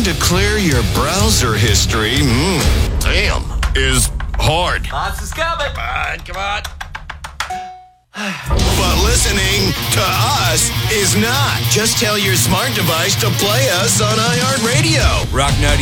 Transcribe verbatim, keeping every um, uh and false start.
Trying to clear your browser history, mm, damn, is hard. Lots is coming. Come on, come on. But listening to us is not. Just tell your smart device to play us on iHeartRadio. Rock ninety.